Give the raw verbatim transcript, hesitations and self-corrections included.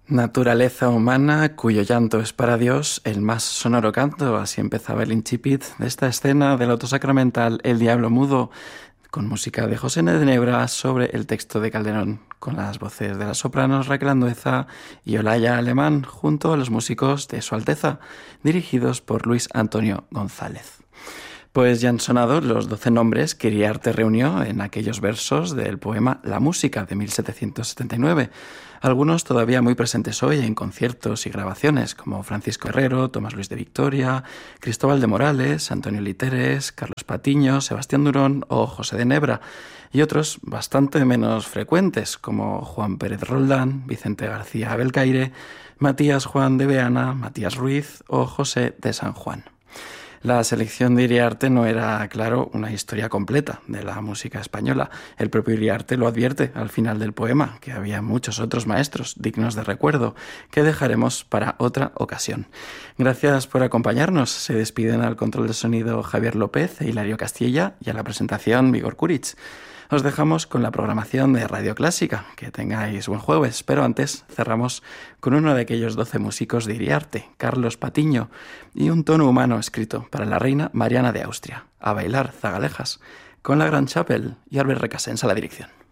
Naturaleza humana, cuyo llanto es para Dios el más sonoro canto. Así empezaba el incipit de esta escena del auto sacramental El Diablo Mudo, con música de José de Nebra sobre el texto de Calderón, con las voces de las sopranos Raquel Andueza y Olaya Alemán, junto a los músicos de Su Alteza, dirigidos por Luis Antonio González. Pues ya han sonado los doce nombres que Iriarte reunió en aquellos versos del poema La Música de mil setecientos setenta y nueve, algunos todavía muy presentes hoy en conciertos y grabaciones, como Francisco Herrero, Tomás Luis de Victoria, Cristóbal de Morales, Antonio Literes, Carlos Patiño, Sebastián Durón o José de Nebra, y otros bastante menos frecuentes, como Juan Pérez Roldán, Vicente García Belcaire, Matías Juan de Beana, Matías Ruiz o José de San Juan. La selección de Iriarte no era, claro, una historia completa de la música española. El propio Iriarte lo advierte al final del poema, que había muchos otros maestros dignos de recuerdo, que dejaremos para otra ocasión. Gracias por acompañarnos. Se despiden al control de sonido Javier López e Hilario Castilla y a la presentación Vigor Kuric. Os dejamos con la programación de Radio Clásica. Que tengáis buen jueves, pero antes cerramos con uno de aquellos doce músicos de Iriarte, Carlos Patiño, y un tono humano escrito para la reina Mariana de Austria. A bailar zagalejas, con la Gran Chapel y Albert Recasens a la dirección.